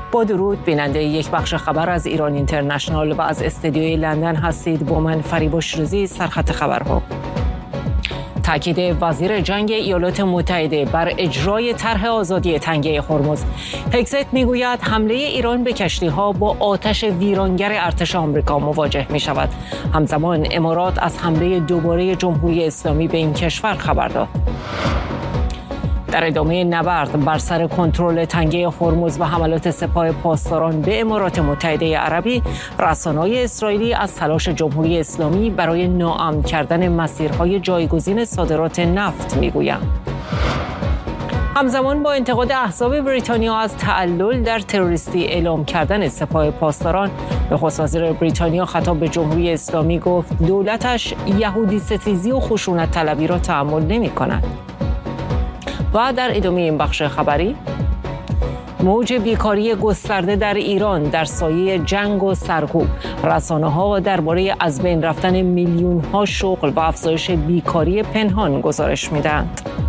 با درود، بیننده یک بخش خبر از ایران اینترنشنال و از استودیوی لندن هستید. با من فریبا شیرازی. سرخط خبرها: تاکید وزیر جنگ ایالات متحده بر اجرای طرح آزادی تنگه هرمز. هگزت میگوید حمله ایران به کشتی‌ها با آتش ویرانگر ارتش آمریکا مواجه می‌شود. همزمان امارات از حمله دوباره جمهوری اسلامی به این کشور خبر داد. در ادامه نبرد بر سر کنترل تنگه هرمز و حملات سپاه پاسداران به امارات متحده عربی، رسانه‌های اسرائیلی از تلاش جمهوری اسلامی برای ناامن کردن مسیرهای جایگزین صادرات نفت میگویند. همزمان با انتقاد احزاب بریتانیا از تعلل در تروریستی اعلام کردن سپاه پاسداران، نخست وزیر بریتانیا خطاب به جمهوری اسلامی گفت دولتش یهودی ستیزی و خشونت طلبی را تحمل نمی‌کند. و در ادامه این بخش خبری، موج بیکاری گسترده در ایران در سایه جنگ و سرکوب. رسانه‌ها درباره از بین رفتن میلیون‌ها شغل و افزایش بیکاری پنهان گزارش می‌دهند.